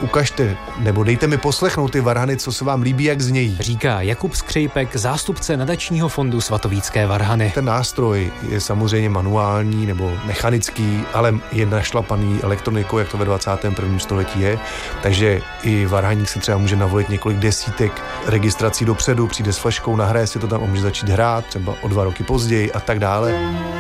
ukažte, nebo dejte mi poslechnout ty varhany, co se vám líbí, jak znějí. Říká Jakub Skřejpek, zástupce nadačního fondu Svatovícké varhany. Ten nástroj je samozřejmě manuální nebo mechanický, ale je našlapaný elektronikou, jak to ve 21. století je. Takže i varhaník si třeba může navolit několik desítek registrací dopředu, přijde s flaškou, nahraje si to tam a může začít hrát, třeba o 2 roky později a tak dále.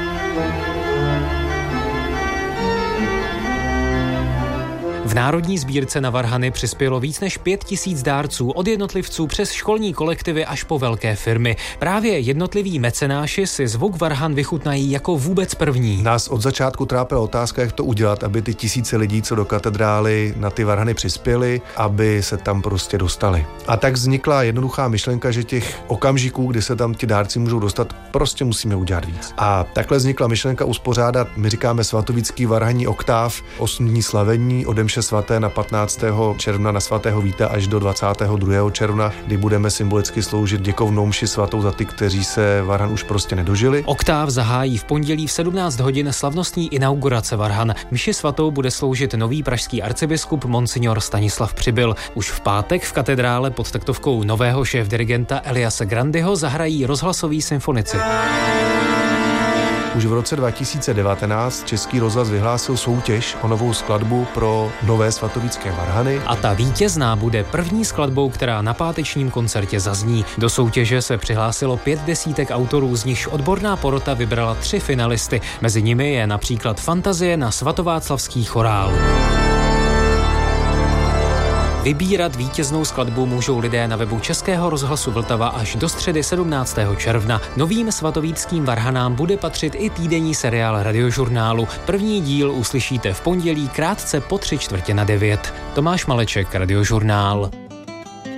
V Národní sbírce na varhany přispělo víc než 5 000 dárců, od jednotlivců přes školní kolektivy až po velké firmy. Právě jednotliví mecenáši si zvuk varhan vychutnají jako vůbec první. Nás od začátku trápila otázka, jak to udělat, aby ty tisíce lidí, co do katedrály na ty varhany přispěli, aby se tam prostě dostali. A tak vznikla jednoduchá myšlenka, že těch okamžiků, kdy se tam ti dárci můžou dostat, prostě musíme udělat víc. A takhle vznikla myšlenka uspořádat, my říkáme svatovický varhanní oktáv, 8 dní slavení, ode mše svaté na 15. června na svatého Víta až do 22. června, kdy budeme symbolicky sloužit děkovnou mši svatou za ty, kteří se varhan už prostě nedožili. Oktáv zahájí v pondělí v 17 hodin slavnostní inaugurace varhan. Mši svatou bude sloužit nový pražský arcibiskup monsignor Stanislav Přibyl. Už v pátek v katedrále pod taktovkou nového šéfdirigenta Eliase Grandyho zahrají rozhlasoví symfonici. Už v roce 2019 Český rozhlas vyhlásil soutěž o novou skladbu pro nové svatovícké varhany. A ta vítězná bude první skladbou, která na pátečním koncertě zazní. Do soutěže se přihlásilo 5 desítek autorů, z nichž odborná porota vybrala 3 finalisty. Mezi nimi je například Fantazie na svatováclavský chorál. Vybírat vítěznou skladbu můžou lidé na webu Českého rozhlasu Vltava až do středy 17. června. Novým svatovíckým varhanám bude patřit i týdenní seriál Radiožurnálu. První díl uslyšíte v pondělí krátce po 8:45. Tomáš Maleček, Radiožurnál.